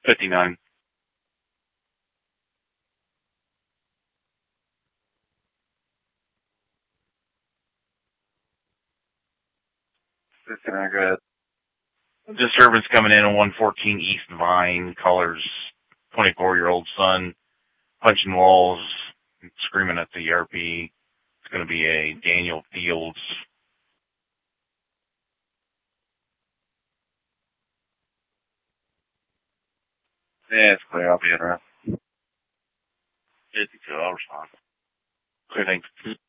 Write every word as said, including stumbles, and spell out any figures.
fifty-nine. fifty-nine, go ahead. Disturbance coming in on one fourteen East Vine, colors twenty-four-year-old son, punching walls, screaming at the E R P. It's going to be a Daniel Fields. Yeah, it's clear. I'll be in around fifty-two. I'll respond. Okay, thanks.